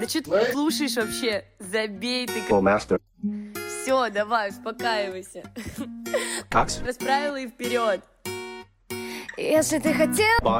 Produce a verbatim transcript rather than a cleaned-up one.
Да что ты слушаешь вообще? Забей ты. Все, давай, успокаивайся. Расправила и вперед. Если ты хотел...